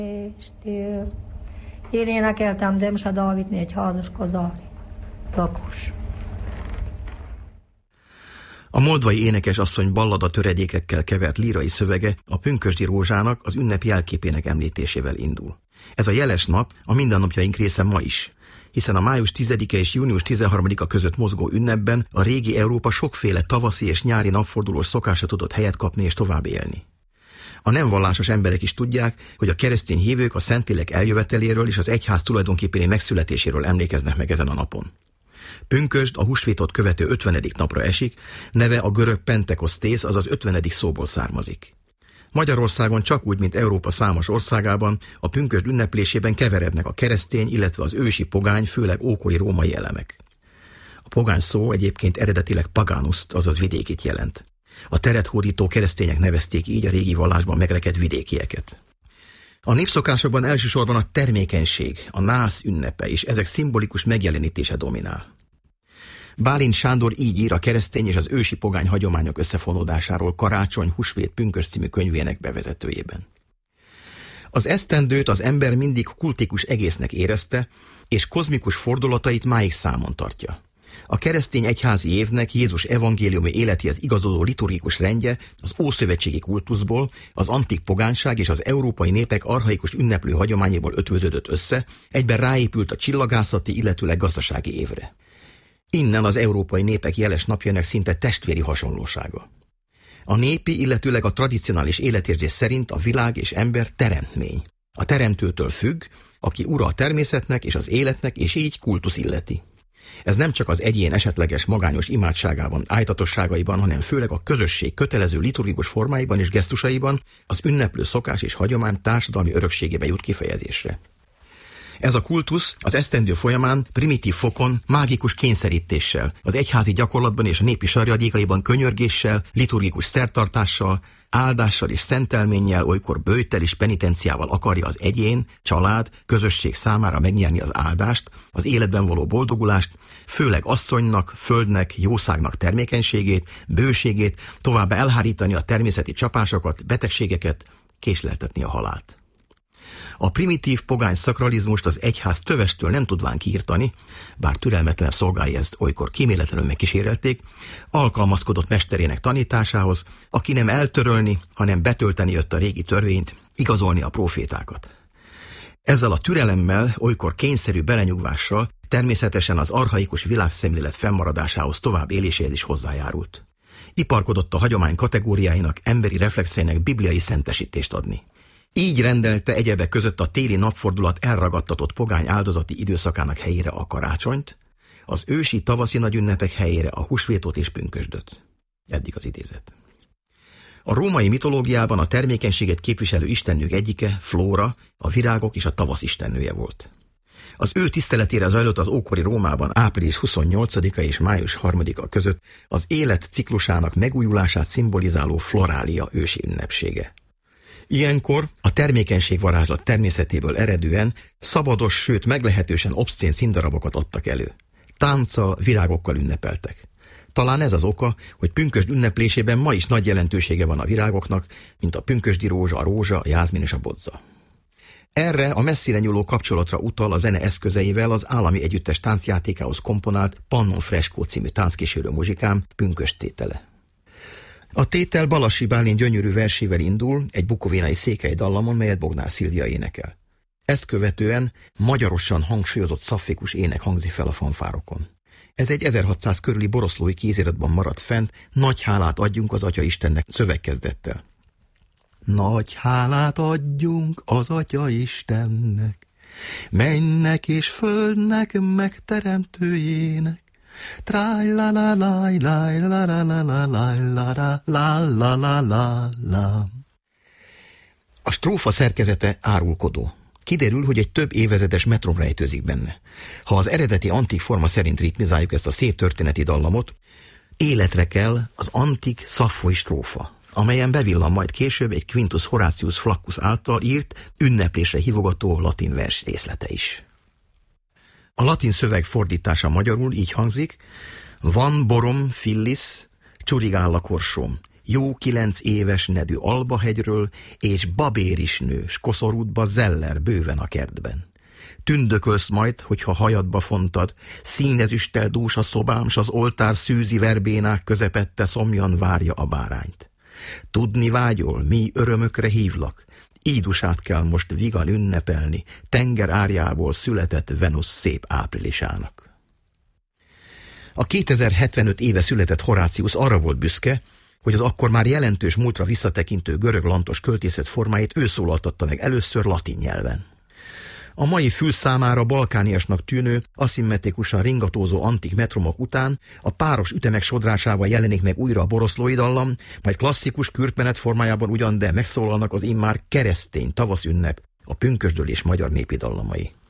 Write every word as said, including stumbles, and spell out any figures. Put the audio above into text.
Én énekeltem Demsa Dávidné egy házas kazári lakos. A moldvai énekes asszony ballada töredékekkel kevert lírai szövege a pünkösdi rózsának, az ünnep jelképének említésével indul. Ez a jeles nap a mindennapjaink része ma is, hiszen a május tizedike és június tizenharmadika között mozgó ünnepben a régi Európa sokféle tavaszi és nyári napfordulós szokása tudott helyet kapni és tovább élni. A nem vallásos emberek is tudják, hogy a keresztény hívők a Szentlélek eljöveteléről és az egyház tulajdonképpéni megszületéséről emlékeznek meg ezen a napon. Pünkösd a húsvétot követő ötvenedik napra esik, neve a görög Pentekosztész, azaz ötvenedik szóból származik. Magyarországon csak úgy, mint Európa számos országában, a pünkösd ünneplésében keverednek a keresztény, illetve az ősi pogány, főleg ókori római elemek. A pogány szó egyébként eredetileg pagánuszt, azaz vidékit jelent. A teret hódító keresztények nevezték így a régi vallásban megrekedt vidékieket. A népszokásokban elsősorban a termékenység, a nász ünnepe és ezek szimbolikus megjelenítése dominál. Bálint Sándor így ír a keresztény és az ősi pogány hagyományok összefonódásáról Karácsony, húsvét, pünkösd című könyvének bevezetőjében. Az esztendőt az ember mindig kultikus egésznek érezte, és kozmikus fordulatait máig számon tartja. A keresztény egyházi évnek Jézus evangéliumi életéhez igazodó liturgikus rendje az ószövetségi kultuszból, az antik pogányság és az európai népek archaikus ünneplő hagyományából ötvöződött össze, egyben ráépült a csillagászati, illetőleg gazdasági évre. Innen az európai népek jeles napjának szinte testvéri hasonlósága. A népi, illetőleg a tradicionális életérzés szerint a világ és ember teremtmény. A teremtőtől függ, aki ura a természetnek és az életnek, és így kultusz illeti. Ez nem csak az egyén esetleges magányos imádságában, ájtatosságaiban, hanem főleg a közösség kötelező liturgikus formáiban és gesztusaiban, az ünneplő szokás és hagyomány társadalmi örökségébe jut kifejezésre. Ez a kultusz az esztendő folyamán primitív fokon, mágikus kényszerítéssel, az egyházi gyakorlatban és a népi sarjadékaiban könyörgéssel, liturgikus szertartással, áldással és szentelménnyel, olykor böjttel és penitenciával akarja az egyén, család, közösség számára megnyerni az áldást, az életben való boldogulást, főleg asszonynak, földnek, jószágnak termékenységét, bőségét, továbbá elhárítani a természeti csapásokat, betegségeket, késleltetni a halált. A primitív pogány szakralizmust az egyház tövestől nem tudván kiirtani, bár türelmetlen szolgái ezt olykor kíméletlenül megkísérelték, alkalmazkodott mesterének tanításához, aki nem eltörölni, hanem betölteni jött a régi törvényt, igazolni a profétákat. Ezzel a türelemmel, olykor kényszerű belenyugvással természetesen az archaikus világszemlélet fennmaradásához tovább éléséhez is hozzájárult. Iparkodott a hagyomány kategóriáinak, emberi reflexének bibliai szentesítést adni. Így rendelte egyebek között a téli napfordulat elragadtatott pogány áldozati időszakának helyére a karácsonyt, az ősi tavaszi nagyünnepek helyére a húsvétot és pünkösdöt. Eddig az idézet. A római mitológiában a termékenységet képviselő istennők egyike, Flóra, a virágok és a tavasz istennője volt. Az ő tiszteletére zajlott az ókori Rómában április huszonnyolcadika és május harmadika között az élet ciklusának megújulását szimbolizáló florália ősi ünnepsége. Ilyenkor a termékenység varázslat természetéből eredően szabados, sőt meglehetősen obszcén színdarabokat adtak elő. Tánccal, virágokkal ünnepeltek. Talán ez az oka, hogy pünkösd ünneplésében ma is nagy jelentősége van a virágoknak, mint a pünkösdi rózsa, a rózsa, a jázmin és a bodza. Erre a messzire nyúló kapcsolatra utal a zene eszközeivel az állami együttes táncjátékához komponált Pannon Fresco című tánckísérő muzsikám pünkösd tétele. A tétel Balassi Bálint gyönyörű versével indul, egy bukovinai székely dallamon, melyet Bognár Szilvia énekel. Ezt követően magyarosan hangsúlyozott szaffikus ének hangzik fel a fanfárokon. Ez egy ezerhatszáz körüli boroszlói kéziratban maradt fent, nagy hálát adjunk az Atya Istennek szövegkezdettel. Nagy hálát adjunk az Atya Istennek, mennek és földnek megteremtőjének. La la la la la la la la la la la la la. A strófa szerkezete árulkodó. Kiderül, hogy egy több évezredes metrom rejtőzik benne. Ha az eredeti antik forma szerint ritmizáljuk ezt a szép történeti dallamot, életre kell az antik szaffoi strófa, amelyen bevillan majd később egy Quintus Horatius Flaccus által írt, ünneplésre hívogató latin vers részlete is. A latin szöveg fordítása magyarul így hangzik: van borom fillis, csurigál a korsom, Jó kilenc éves nedű Albahegyről, és babérisnő, s koszorútba zeller bőven a kertben. Tündökölsz majd, hogyha hajadba fontad, színezüsttel dús a szobám, s az oltár szűzi verbénák közepette szomjan várja a bárányt. Tudni vágyol, mi örömökre hívlak, Ídusát kell most vigan ünnepelni, tenger árjából született Venusz szép áprilisának. A kétezer-hetvenöt éve született Horáciusz arra volt büszke, hogy az akkor már jelentős múltra visszatekintő görög lantos költészet formáit ő szólaltatta meg először latin nyelven. A mai fül számára balkániasnak tűnő, aszimmetrikusan ringatózó antik metromok után a páros ütemek sodrásával jelenik meg újra a boroszlói dallam, majd klasszikus kürtmenet formájában ugyan, de megszólalnak az immár keresztény tavaszünnep, a pünkösdölés magyar népi dallamai.